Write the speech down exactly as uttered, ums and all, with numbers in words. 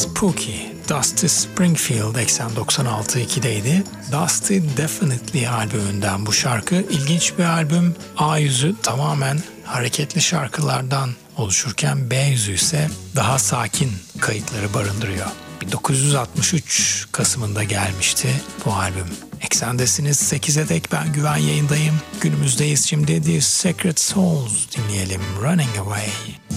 Spooky, Dusty Springfield eksen doksan altı ikideydi. Dusty Definitely albümünden bu şarkı. İlginç bir albüm. A yüzü tamamen hareketli şarkılardan oluşurken B yüzü ise daha sakin kayıtları barındırıyor. bin dokuz yüz altmış üç Kasım'ında gelmişti bu albüm. Eksendesiniz, sekize dek ben Güven yayındayım. Günümüzdeyiz, şimdi The Secret Souls dinleyelim. Running Away.